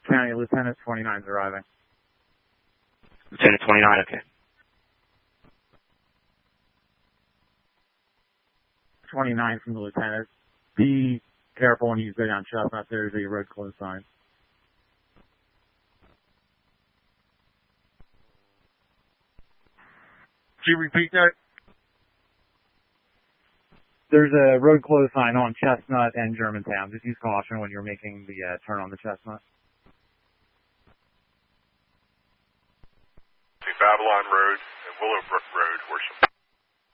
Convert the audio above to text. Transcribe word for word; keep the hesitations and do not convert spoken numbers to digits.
County, Lieutenant twenty-nine is arriving. Lieutenant twenty-nine, okay. twenty-nine from the lieutenant. Be careful when you go down Chestnut. There's a road closed sign. Could you repeat that? There's a road closed sign on Chestnut and Germantown. Just use caution when you're making the uh, turn on the Chestnut. Babylon Road and Willowbrook Road, where some